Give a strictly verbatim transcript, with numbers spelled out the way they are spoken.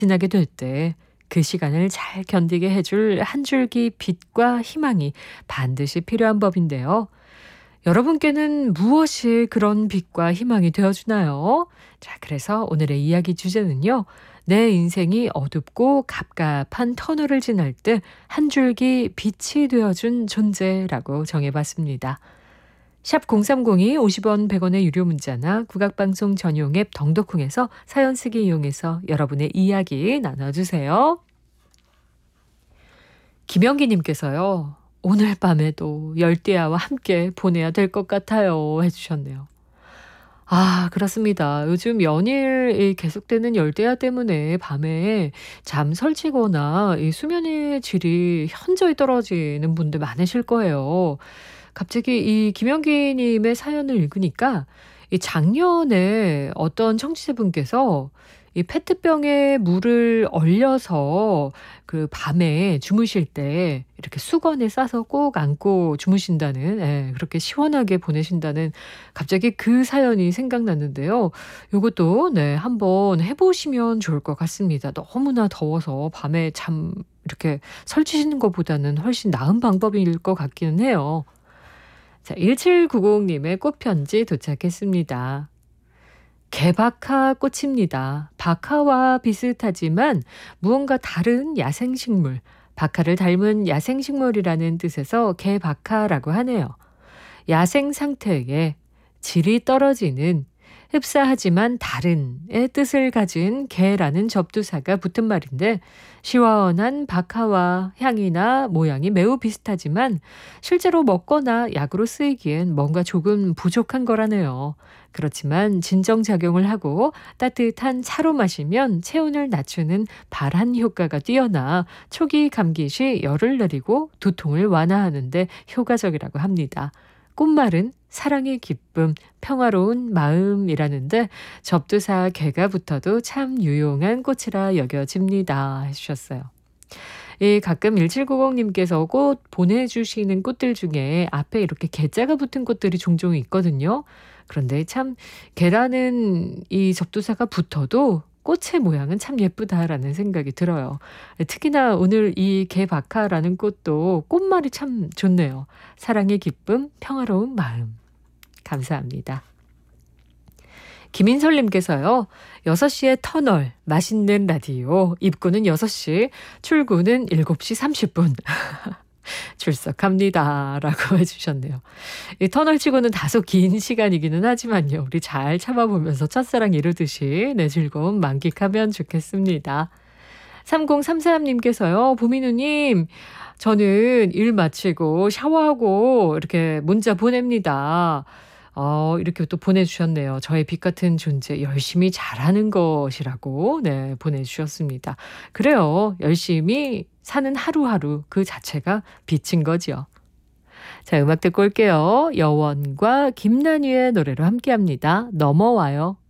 지나게 될 때 그 시간을 잘 견디게 해줄 한 줄기 빛과 희망이 반드시 필요한 법인데요. 여러분께는 무엇이 그런 빛과 희망이 되어주나요? 자, 그래서 오늘의 이야기 주제는요. 내 인생이 어둡고 갑갑한 터널을 지날 때 한 줄기 빛이 되어준 존재라고 정해봤습니다. 샵 공삼공이 오십 원 백 원의 유료 문자나 국악방송 전용 앱 덩덕콩에서 사연 쓰기 이용해서 여러분의 이야기 나눠주세요. 김영기님께서요. 오늘 밤에도 열대야와 함께 보내야 될 것 같아요 해주셨네요. 아, 그렇습니다. 요즘 연일 계속되는 열대야 때문에 밤에 잠 설치거나 이 수면의 질이 현저히 떨어지는 분들 많으실 거예요. 갑자기 이 김영기 님의 사연을 읽으니까 이 작년에 어떤 청취자분께서 이 페트병에 물을 얼려서 그 밤에 주무실 때 이렇게 수건에 싸서 꼭 안고 주무신다는, 예, 그렇게 시원하게 보내신다는 갑자기 그 사연이 생각났는데요. 요것도 네, 한번 해 보시면 좋을 것 같습니다. 너무나 더워서 밤에 잠 이렇게 설치시는 것보다는 훨씬 나은 방법일 것 같기는 해요. 자, 일칠구공 님의 꽃편지 도착했습니다. 개박하 꽃입니다. 박하와 비슷하지만 무언가 다른 야생식물, 박하를 닮은 야생식물이라는 뜻에서 개박하라고 하네요. 야생 상태에 질이 떨어지는 흡사하지만 다른의 뜻을 가진 개라는 접두사가 붙은 말인데 시원한 박하와 향이나 모양이 매우 비슷하지만 실제로 먹거나 약으로 쓰이기엔 뭔가 조금 부족한 거라네요. 그렇지만 진정작용을 하고 따뜻한 차로 마시면 체온을 낮추는 발한 효과가 뛰어나 초기 감기 시 열을 내리고 두통을 완화하는 데 효과적이라고 합니다. 꽃말은 사랑의 기쁨, 평화로운 마음이라는데 접두사 개가 붙어도 참 유용한 꽃이라 여겨집니다 해주셨어요. 예, 가끔 일칠구공 님께서 꽃 보내주시는 꽃들 중에 앞에 이렇게 개자가 붙은 꽃들이 종종 있거든요. 그런데 참 개라는 이 접두사가 붙어도 꽃의 모양은 참 예쁘다라는 생각이 들어요. 특히나 오늘 이 개박하라는 꽃도 꽃말이 참 좋네요. 사랑의 기쁨, 평화로운 마음. 감사합니다. 김인솔님께서요. 여섯 시에 터널, 맛있는 라디오, 입구는 여섯 시, 출구는 일곱 시 삼십 분. 출석합니다. 라고 해주셨네요. 이 터널치고는 다소 긴 시간이기는 하지만요. 우리 잘 참아보면서 첫사랑 이루듯이 내 즐거움 만끽하면 좋겠습니다. 삼공삼삼 님께서요. 보민우님, 저는 일 마치고 샤워하고 이렇게 문자 보냅니다. 어, 이렇게 또 보내주셨네요. 저의 빛 같은 존재 열심히 잘하는 것이라고 네, 보내주셨습니다. 그래요. 열심히 사는 하루하루 그 자체가 빛인 거죠. 자, 음악 듣고 올게요. 여원과 김난희의 노래로 함께합니다. 넘어와요.